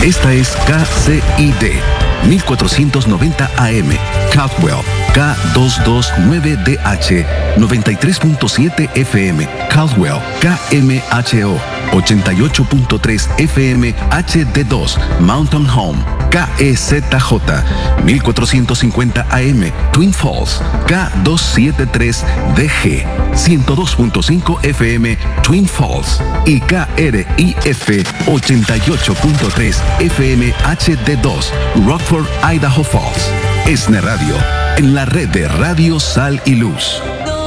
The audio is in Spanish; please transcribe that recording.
Esta es KCID 1490 AM, Caldwell, K229DH, 93.7 FM, Caldwell, KMHO, 88.3 FM, HD2, Mountain Home, KEZJ, 1450 AM, Twin Falls, K273DG, 102.5 FM, Twin Falls, y KRIF, 88.3 FM, HD2, Rockford, Idaho Falls. ESNE Radio, en la red de Radio Sal y Luz.